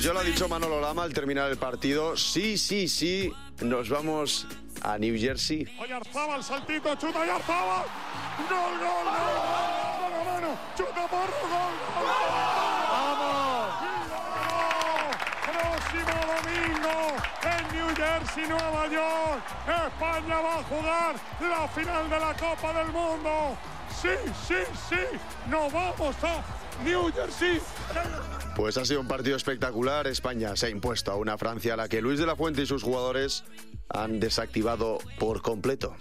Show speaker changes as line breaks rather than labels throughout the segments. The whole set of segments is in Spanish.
Pues ya lo ha dicho Manolo Lama al terminar el partido. Sí, nos vamos a New Jersey.
Oyarzabal, saltito, chuta Oyarzabal. Gol, mano, chuta Porro, gol. ¡Vamos! Próximo domingo en New Jersey, Nueva York, España va a jugar la final de la Copa del Mundo. Sí, nos vamos a New Jersey.
Pues ha sido un partido espectacular. España se ha impuesto a una Francia a la que Luis de la Fuente y sus jugadores han desactivado por completo.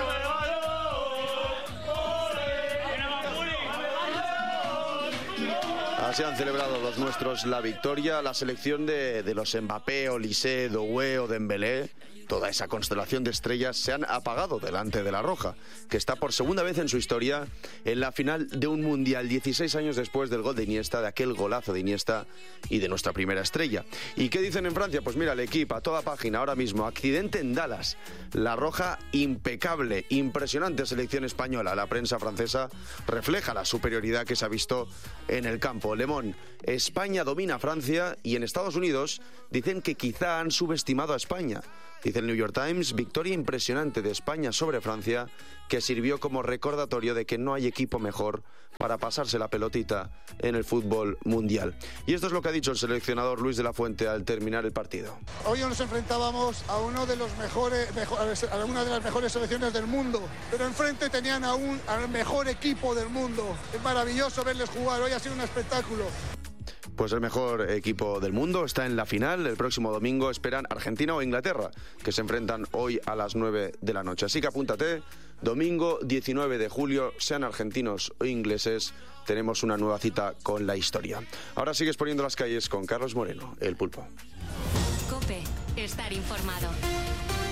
Así han celebrado los nuestros la victoria. La selección de los Mbappé, Olise, Doué o Dembélé, toda esa constelación de estrellas, se han apagado delante de la Roja, que está por segunda vez en su historia en la final de un Mundial, 16 años después del gol de Iniesta, de aquel golazo de Iniesta y de nuestra primera estrella. ¿Y qué dicen en Francia? Pues mira, el equipo a toda página ahora mismo. Accidente en Dallas. La Roja impecable, impresionante selección española. La prensa francesa refleja la superioridad que se ha visto en el campo. Le Monde, España domina a Francia, y en Estados Unidos dicen que quizá han subestimado a España. Dice el New York Times, victoria impresionante de España sobre Francia, que sirvió como recordatorio de que no hay equipo mejor para pasarse la pelotita en el fútbol mundial. Y esto es lo que ha dicho el seleccionador Luis de la Fuente al terminar el partido.
Hoy nos enfrentábamos a una de las mejores selecciones del mundo, pero enfrente tenían al mejor equipo del mundo. Es maravilloso verles jugar, hoy ha sido un espectáculo.
Pues el mejor equipo del mundo está en la final. El próximo domingo esperan Argentina o Inglaterra, que se enfrentan hoy a las 9 de la noche. Así que apúntate, domingo 19 de julio, sean argentinos o ingleses, tenemos una nueva cita con la historia. Ahora sigues poniendo las calles con Carlos Moreno, el Pulpo.
COPE, estar informado.